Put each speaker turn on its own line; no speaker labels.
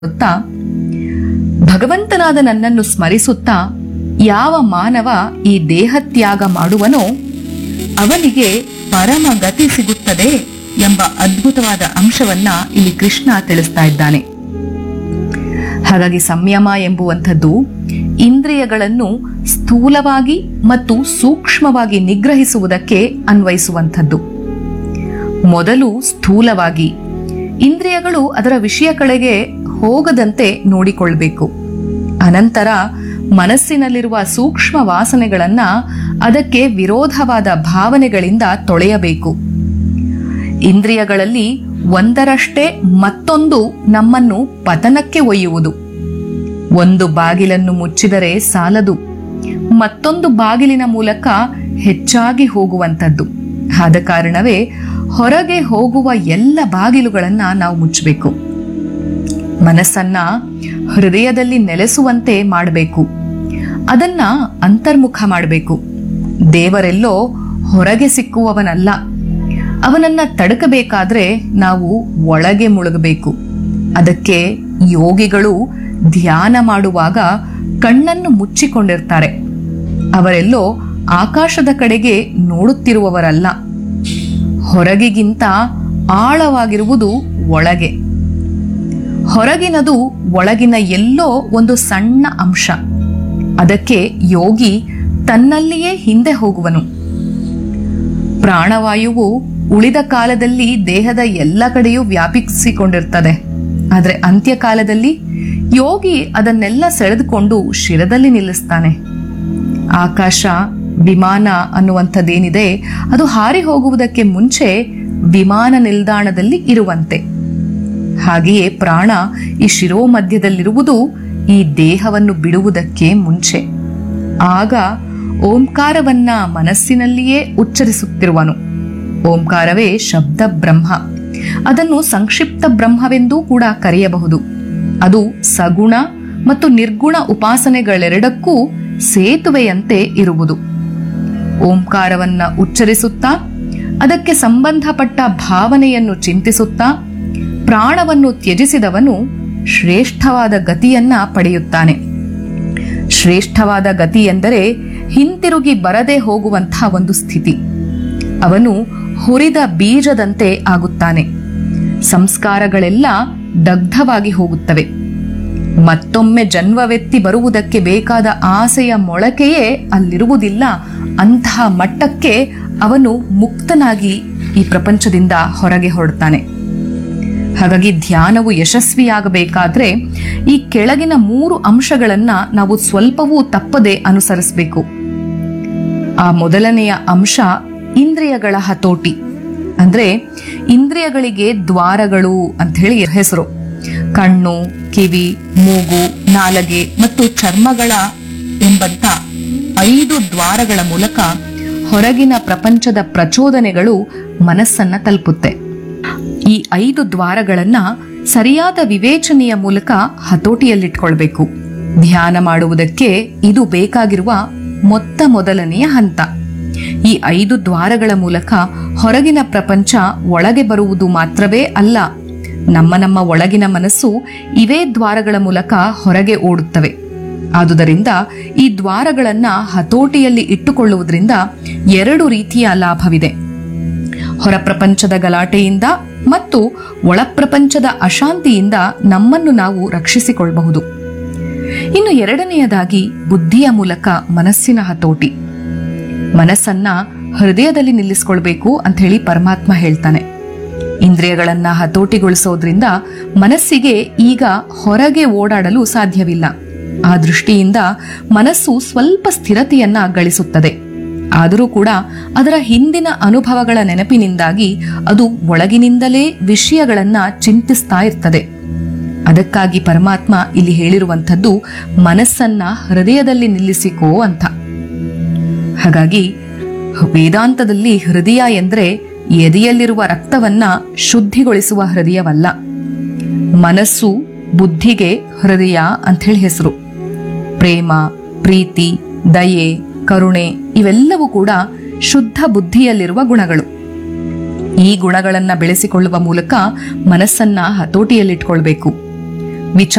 ಭಗವಂತನಾದ ನನ್ನನ್ನು ಸ್ಮರಿಸುತ್ತಾ ಯಾವ ಮಾನವ ಈ ದೇಹತ್ಯಾಗ ಮಾಡುವನೋ ಅವನಿಗೆ ಪರಮ ಗತಿ ಸಿಗುತ್ತದೆ ಎಂಬ ಅದ್ಭುತವಾದ ಅಂಶವನ್ನ ಇಲ್ಲಿ ಕೃಷ್ಣ ತಿಳಿಸ್ತಾ ಇದ್ದಾನೆ. ಹಾಗಾಗಿ ಸಂಯಮ ಎಂಬುವಂಥದ್ದು ಇಂದ್ರಿಯಗಳನ್ನು ಸ್ಥೂಲವಾಗಿ ಮತ್ತು ಸೂಕ್ಷ್ಮವಾಗಿ ನಿಗ್ರಹಿಸುವುದಕ್ಕೆ ಅನ್ವಯಿಸುವಂಥದ್ದು. ಮೊದಲು ಸ್ಥೂಲವಾಗಿ ಇಂದ್ರಿಯಗಳು ಅದರ ವಿಷಯ ಕಡೆಗೆ ಹೋಗದಂತೆ ನೋಡಿಕೊಳ್ಬೇಕು. ಅನಂತರ ಮನಸ್ಸಿನಲ್ಲಿರುವ ಸೂಕ್ಷ್ಮ ವಾಸನೆಗಳನ್ನ ಅದಕ್ಕೆ ವಿರೋಧವಾದ ಭಾವನೆಗಳಿಂದ ತೊಳೆಯಬೇಕು. ಇಂದ್ರಿಯಗಳಲ್ಲಿ ಒಂದರಷ್ಟೇ ಮತ್ತೊಂದು ನಮ್ಮನ್ನು ಪತನಕ್ಕೆ ಒಯ್ಯುವುದು. ಒಂದು ಬಾಗಿಲನ್ನು ಮುಚ್ಚಿದರೆ ಸಾಲದು, ಮತ್ತೊಂದು ಬಾಗಿಲಿನ ಮೂಲಕ ಹೆಚ್ಚಾಗಿ ಹೋಗುವಂಥದ್ದು. ಆದ ಕಾರಣವೇ ಹೊರಗೆ ಹೋಗುವ ಎಲ್ಲ ಬಾಗಿಲುಗಳನ್ನ ನಾವು ಮುಚ್ಚಬೇಕು. ಮನಸ್ಸನ್ನ ಹೃದಯದಲ್ಲಿ ನೆಲೆಸುವಂತೆ ಮಾಡಬೇಕು. ಅದನ್ನ ಅಂತರ್ಮುಖ ಮಾಡಬೇಕು. ದೇವರೆಲ್ಲೋ ಹೊರಗೆ ಸಿಕ್ಕುವವನಲ್ಲ. ಅವನನ್ನ ತಡಕಬೇಕಾದ್ರೆ ನಾವು ಒಳಗೆ ಮುಳುಗಬೇಕು. ಅದಕ್ಕೆ ಯೋಗಿಗಳು ಧ್ಯಾನ ಮಾಡುವಾಗ ಕಣ್ಣನ್ನು ಮುಚ್ಚಿಕೊಂಡಿರ್ತಾರೆ. ಅವರೆಲ್ಲೋ ಆಕಾಶದ ಕಡೆಗೆ ನೋಡುತ್ತಿರುವವರಲ್ಲ. ಹೊರಗಿಗಿಂತ ಆಳವಾಗಿರುವುದು ಒಳಗೆ. ಹೊರಗಿನದು ಒಳಗಿನ ಎಲ್ಲೋ ಒಂದು ಸಣ್ಣ ಅಂಶ. ಅದಕ್ಕೆ ಯೋಗಿ ತನ್ನಲ್ಲಿಯೇ ಹಿಂದೆ ಹೋಗುವನು. ಪ್ರಾಣವಾಯುವು ಉಳಿದ ಕಾಲದಲ್ಲಿ ದೇಹದ ಎಲ್ಲ ಕಡೆಯೂ ವ್ಯಾಪಿಸಿಕೊಂಡಿರ್ತದೆ. ಆದರೆ ಅಂತ್ಯಕಾಲದಲ್ಲಿ ಯೋಗಿ ಅದನ್ನೆಲ್ಲ ಸೆಳೆದುಕೊಂಡು ಶಿರದಲ್ಲಿ ನಿಲ್ಲಿಸ್ತಾನೆ. ಆಕಾಶ ವಿಮಾನ ಅನ್ನುವಂಥದ್ದೇನಿದೆ ಅದು ಹಾರಿ ಹೋಗುವುದಕ್ಕೆ ಮುಂಚೆ ವಿಮಾನ ನಿಲ್ದಾಣದಲ್ಲಿ ಇರುವಂತೆ. ಹಾಗೆಯೇ ಪ್ರಾಣ ಈ ಶಿರೋಮಧ್ಯದಲ್ಲಿರುವುದು ಈ ದೇಹವನ್ನು ಬಿಡುವುದಕ್ಕೆ ಮುಂಚೆ. ಆಗ ಓಂಕಾರವನ್ನ ಮನಸ್ಸಿನಲ್ಲಿಯೇ ಉಚ್ಚರಿಸುತ್ತಿರುವನು. ಓಂಕಾರವೇ ಶಬ್ದ ಬ್ರಹ್ಮ. ಅದನ್ನು ಸಂಕ್ಷಿಪ್ತ ಬ್ರಹ್ಮವೆಂದೂ ಕೂಡ ಕರೆಯಬಹುದು. ಅದು ಸಗುಣ ಮತ್ತು ನಿರ್ಗುಣ ಉಪಾಸನೆಗಳೆರಡಕ್ಕೂ ಸೇತುವೆಯಂತೆ ಇರುವುದು. ಓಂಕಾರವನ್ನ ಉಚ್ಚರಿಸುತ್ತಾ ಅದಕ್ಕೆ ಸಂಬಂಧಪಟ್ಟ ಭಾವನೆಯನ್ನು ಚಿಂತಿಸುತ್ತಾ ಪ್ರಾಣವನ್ನು ತ್ಯಜಿಸಿದವನು ಶ್ರೇಷ್ಠವಾದ ಗತಿಯನ್ನ ಪಡೆಯುತ್ತಾನೆ. ಶ್ರೇಷ್ಠವಾದ ಗತಿ ಎಂದರೆ ಹಿಂತಿರುಗಿ ಬರದೆ ಹೋಗುವಂತಹ ಒಂದು ಸ್ಥಿತಿ. ಅವನು ಹುರಿದ ಬೀಜದಂತೆ ಆಗುತ್ತಾನೆ. ಸಂಸ್ಕಾರಗಳೆಲ್ಲ ದಗ್ಧವಾಗಿ ಹೋಗುತ್ತವೆ. ಮತ್ತೊಮ್ಮೆ ಜನ್ಮವೆತ್ತಿ ಬರುವುದಕ್ಕೆ ಬೇಕಾದ ಆಸೆಯ ಮೊಳಕೆಯೇ ಅಲ್ಲಿರುವುದಿಲ್ಲ. ಅಂತಹ ಮಟ್ಟಕ್ಕೆ ಅವನು ಮುಕ್ತನಾಗಿ ಈ ಪ್ರಪಂಚದಿಂದ ಹೊರಗೆ ಹೊರಡ್ತಾನೆ. ಹಾಗಾಗಿ ಧ್ಯಾನವು ಯಶಸ್ವಿಯಾಗಬೇಕಾದ್ರೆ ಈ ಕೆಳಗಿನ 3 ಅಂಶಗಳನ್ನ ನಾವು ಸ್ವಲ್ಪವೂ ತಪ್ಪದೆ ಅನುಸರಿಸಬೇಕು. ಆ ಮೊದಲನೆಯ ಅಂಶ ಇಂದ್ರಿಯಗಳ ಹತೋಟಿ. ಅಂದ್ರೆ ಇಂದ್ರಿಯಗಳಿಗೆ ದ್ವಾರಗಳು ಅಂತ ಹೇಳಿ ಹೆಸರು. ಕಣ್ಣು, ಕಿವಿ, ಮೂಗು, ನಾಲಗೆ ಮತ್ತು ಚರ್ಮಗಳ ಎಂಬಂತ 5 ದ್ವಾರಗಳ ಮೂಲಕ ಹೊರಗಿನ ಪ್ರಪಂಚದ ಪ್ರಚೋದನೆಗಳು ಮನಸ್ಸನ್ನ ತಲುಪುತ್ತೆ. ಈ 5 ದ್ವಾರಗಳನ್ನ ಸರಿಯಾದ ವಿವೇಚನೆಯ ಮೂಲಕ ಹತೋಟಿಯಲ್ಲಿಟ್ಕೊಳ್ಬೇಕು. ಧ್ಯಾನ ಮಾಡುವುದಕ್ಕೆ ಇದು ಬೇಕಾಗಿರುವ ಮೊದಲನೆಯ ಹಂತ. ಈ 5 ದ್ವಾರಗಳ ಮೂಲಕ ಹೊರಗಿನ ಪ್ರಪಂಚ ಒಳಗೆ ಬರುವುದು ಮಾತ್ರವೇ ಅಲ್ಲ, ನಮ್ಮ ಒಳಗಿನ ಮನಸ್ಸು ಇವೇ ದ್ವಾರಗಳ ಮೂಲಕ ಹೊರಗೆ ಓಡುತ್ತವೆ. ಆದುದರಿಂದ ಈ ದ್ವಾರಗಳನ್ನ ಹತೋಟಿಯಲ್ಲಿ ಇಟ್ಟುಕೊಳ್ಳುವುದರಿಂದ 2 ರೀತಿಯ ಲಾಭವಿದೆ. ಹೊರ ಪ್ರಪಂಚದ ಗಲಾಟೆಯಿಂದ ಮತ್ತು ಒಳಪ್ರಪಂಚದ ಅಶಾಂತಿಯಿಂದ ನಮ್ಮನ್ನು ನಾವು ರಕ್ಷಿಸಿಕೊಳ್ಳಬಹುದು. ಇನ್ನು ಎರಡನೆಯದಾಗಿ ಬುದ್ಧಿಯ ಮೂಲಕ ಮನಸ್ಸಿನ ಹತೋಟಿ. ಮನಸ್ಸನ್ನ ಹೃದಯದಲ್ಲಿ ನಿಲ್ಲಿಸಿಕೊಳ್ಬೇಕು ಅಂತ ಹೇಳಿ ಪರಮಾತ್ಮ ಹೇಳ್ತಾನೆ. ಇಂದ್ರಿಯಗಳನ್ನ ಹತೋಟಿಗೊಳಿಸೋದ್ರಿಂದ ಮನಸ್ಸಿಗೆ ಈಗ ಹೊರಗೆ ಓಡಾಡಲು ಸಾಧ್ಯವಿಲ್ಲ. ಆ ದೃಷ್ಟಿಯಿಂದ ಮನಸ್ಸು ಸ್ವಲ್ಪ ಸ್ಥಿರತೆಯನ್ನ ಗಳಿಸುತ್ತದೆ. ಆದರೂ ಕೂಡ ಅದರ ಹಿಂದಿನ ಅನುಭವಗಳ ನೆನಪಿನಿಂದಾಗಿ ಅದು ಒಳಗಿನಿಂದಲೇ ವಿಷಯಗಳನ್ನ ಚಿಂತಿಸ್ತಾ ಇರ್ತದೆ. ಅದಕ್ಕಾಗಿ ಪರಮಾತ್ಮ ಇಲ್ಲಿ ಹೇಳಿರುವಂಥದ್ದು ಮನಸ್ಸನ್ನ ಹೃದಯದಲ್ಲಿ ನಿಲ್ಲಿಸಿಕೋ ಅಂತ. ಹಾಗಾಗಿ ವೇದಾಂತದಲ್ಲಿ ಹೃದಯ ಎಂದ್ರೆ ಎದೆಯಲ್ಲಿರುವ ರಕ್ತವನ್ನ ಶುದ್ಧಿಗೊಳಿಸುವ ಹೃದಯವಲ್ಲ. ಮನಸ್ಸು ಬುದ್ಧಿಗೆ ಹೃದಯ ಅಂತ ಹೇಳಿ ಹೆಸರು. ಪ್ರೇಮ, ಪ್ರೀತಿ, ದಯೆ, ಕರುಣೆ ಇವೆಲ್ಲವೂ ಕೂಡ ಶುದ್ಧ ಬುದ್ಧಿಯಲ್ಲಿರುವ ಗುಣಗಳು. ಈ ಗುಣಗಳನ್ನ ಬೆಳೆಸಿಕೊಳ್ಳುವ ಮೂಲಕ ಮನಸ್ಸನ್ನ ಹತೋಟಿಯಲ್ಲಿಟ್ಕೊಳ್ಬೇಕು. ವಿಚಾರ